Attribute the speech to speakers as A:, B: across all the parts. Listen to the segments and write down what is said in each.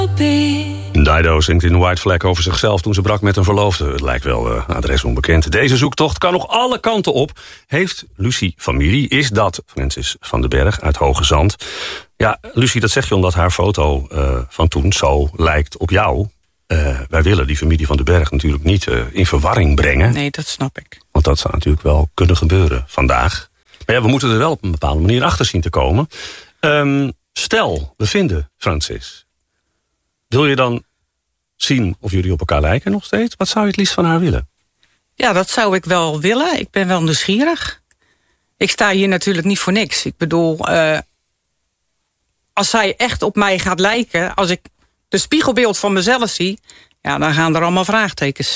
A: Dido zingt in White Flag over zichzelf toen ze brak met een verloofde. Het lijkt wel adres onbekend. Deze zoektocht kan nog alle kanten op. Heeft Lucie familie? Is dat Francis van den Berg uit Hoge Zand? Ja, Lucie, dat zeg je omdat haar foto van toen zo lijkt op jou. Wij willen die familie van den Berg natuurlijk niet in verwarring brengen.
B: Nee, dat snap ik.
A: Want dat zou natuurlijk wel kunnen gebeuren vandaag. Maar ja, we moeten er wel op een bepaalde manier achter zien te komen. Stel, we vinden Francis. Wil je dan zien of jullie op elkaar lijken nog steeds? Wat zou je het liefst van haar willen?
B: Ja, dat zou ik wel willen. Ik ben wel nieuwsgierig. Ik sta hier natuurlijk niet voor niks. Ik bedoel, als zij echt op mij gaat lijken, als ik de spiegelbeeld van mezelf zie, ja, dan gaan er allemaal vraagtekens.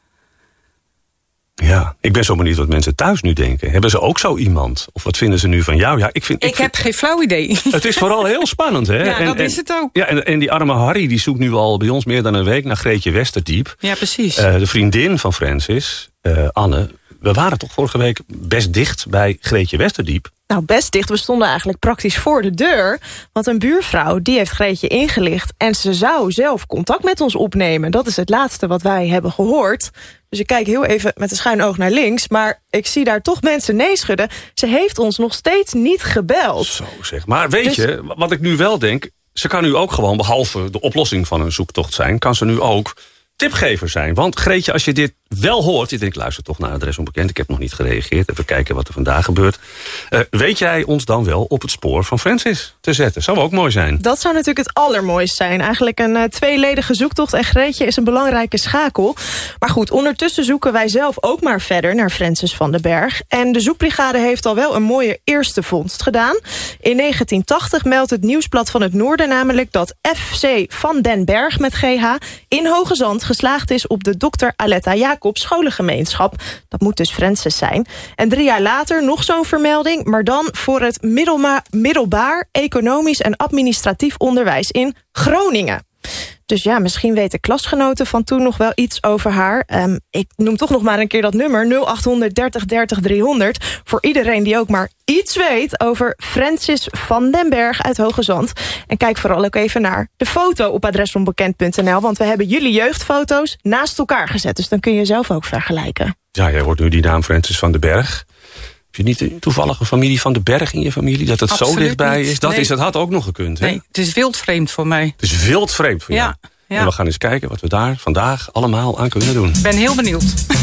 A: Ja, ik ben zo benieuwd wat mensen thuis nu denken. Hebben ze ook zo iemand? Of wat vinden ze nu van jou? Ja, ik
B: heb geen flauw idee.
A: Het is vooral heel spannend, hè?
B: Ja, dat is het ook.
A: Ja, en die arme Harry die zoekt nu al bij ons meer dan een week naar Greetje Westerdiep.
B: Ja, precies.
A: De vriendin van Francis, Anne. We waren toch vorige week best dicht bij Greetje Westerdiep.
C: Nou, best dicht. We stonden eigenlijk praktisch voor de deur. Want een buurvrouw, die heeft Greetje ingelicht. En ze zou zelf contact met ons opnemen. Dat is het laatste wat wij hebben gehoord. Dus ik kijk heel even met een schuin oog naar links. Maar ik zie daar toch mensen nee schudden. Ze heeft ons nog steeds niet gebeld.
A: Zo zeg. Maar weet je, wat ik nu wel denk, ze kan nu ook gewoon, behalve de oplossing van een zoektocht zijn, kan ze nu ook tipgever zijn. Want Greetje, als je dit wel hoort, ik denk, luister toch naar adres onbekend, ik heb nog niet gereageerd, even kijken wat er vandaag gebeurt. Weet jij ons dan wel op het spoor van Francis te zetten? Zou ook mooi zijn.
C: Dat zou natuurlijk het allermooiste zijn. Eigenlijk een tweeledige zoektocht en Greetje is een belangrijke schakel. Maar goed, ondertussen zoeken wij zelf ook maar verder naar Francis van den Berg. En de zoekbrigade heeft al wel een mooie eerste vondst gedaan. In 1980 meldt het Nieuwsblad van het Noorden namelijk dat FC van den Berg met GH in Hoge Zand geslaagd is op de Dr. Aletta Jacobs scholengemeenschap. Dat moet dus Francis zijn. En 3 jaar later nog zo'n vermelding, maar dan voor het middelbaar economisch en administratief onderwijs in Groningen. Dus ja, misschien weten klasgenoten van toen nog wel iets over haar. Ik noem toch nog maar een keer dat nummer 0800 30 30 300... voor iedereen die ook maar iets weet over Francis van den Berg uit Hoge Zand. En kijk vooral ook even naar de foto op adresonbekend.nl... want we hebben jullie jeugdfoto's naast elkaar gezet. Dus dan kun je zelf ook vergelijken.
A: Ja, jij hoort nu die naam Francis van den Berg. Heb je niet toevallig een familie van den Berg in je familie? Dat het absoluut zo dichtbij is? Dat had ook nog gekund, hè?
B: Nee, het is wildvreemd voor mij.
A: Het is wildvreemd voor jou?
B: Ja.
A: En we gaan eens kijken wat we daar vandaag allemaal aan kunnen doen.
B: Ik ben heel benieuwd.